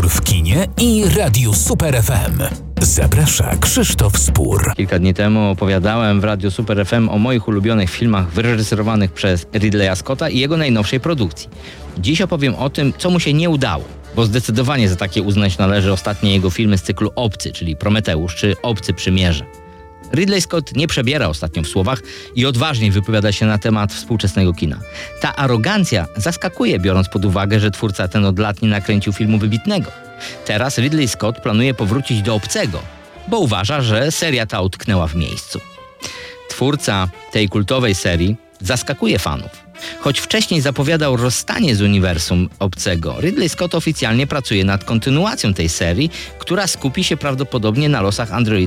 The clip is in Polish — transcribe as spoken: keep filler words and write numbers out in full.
Spór w kinie i Radiu Super F M. Zaprasza Krzysztof Spór. Kilka dni temu opowiadałem w Radiu Super F M o moich ulubionych filmach wyreżyserowanych przez Ridleya Scotta i jego najnowszej produkcji. Dziś opowiem o tym, co mu się nie udało, bo zdecydowanie za takie uznać należy ostatnie jego filmy z cyklu Obcy, czyli Prometeusz czy Obcy Przymierze. Ridley Scott nie przebiera ostatnio w słowach i odważnie wypowiada się na temat współczesnego kina. Ta arogancja zaskakuje, biorąc pod uwagę, że twórca ten od lat nie nakręcił filmu wybitnego. Teraz Ridley Scott planuje powrócić do Obcego, bo uważa, że seria ta utknęła w miejscu. Twórca tej kultowej serii zaskakuje fanów. Choć wcześniej zapowiadał rozstanie z uniwersum Obcego, Ridley Scott oficjalnie pracuje nad kontynuacją tej serii, która skupi się prawdopodobnie na losach androida